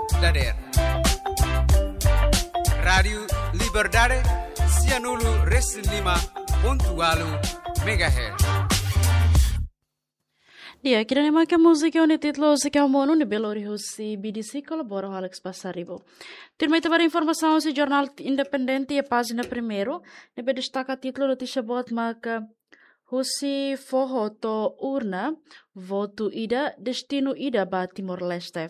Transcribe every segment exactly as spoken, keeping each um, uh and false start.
Dader. Radio Liberdade Cianulu Reslima Pontualu Megahertz. Dia, kira nema que música é o título se que é o mono de Belo Horizonte B D C colabora com Alex Passaribo. Termita para informação se jornal independente e a página primeiro, nebe destaca título notícia bot marca Husi fohoto urna voto ida destino ida ba Timor-Leste.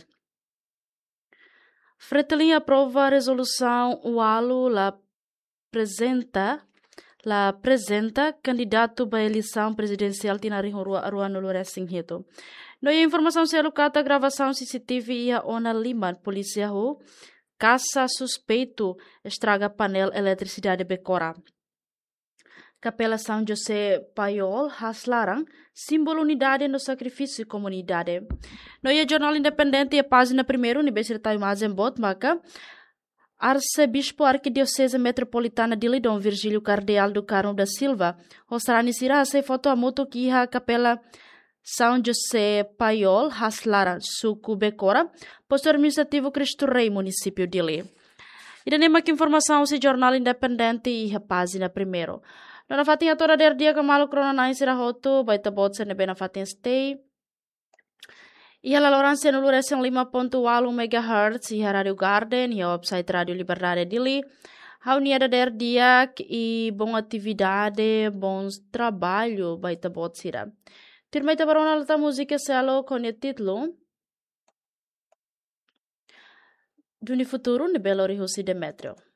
Fretilin aprova a resolução UALU la apresenta la apresenta candidato para a eleição presidencial tinari Rua no Loresing Hito. No a informação se alocada gravação C C T V e a ona lima polícia ho caça suspeito estraga painel eletricidade Becora. Capela São José Paiol Haslarang, símbolo unidade no sacrifício e comunidade. No a jornal independente e a página primeiro Universidade Mazembot Maca Arcebispo Arquidiocese Metropolitana de Lidon Virgílio Cardeal do Carmo da Silva, Rosrani Sira se foto a moto que a Capela São José Paiol Haslara Suco Becora, postor administrativo Cristo Rei, município de Li. E da nema que informação se jornal independente e a página primeiro. Nona fatinha toda der dia que malo crononai sira hoto, baita bot se nebe na fatinha stay. E a Lawrence no Luresem lima ponto oito megahertz e a Radio Garden e a website Radio Liberdade Dili. A unida der dia e bom atividade, bons trabalho, baita bot sira. Tirmeta para uma alta música selo com o título do futuro de Belo Horizonte Demetrio.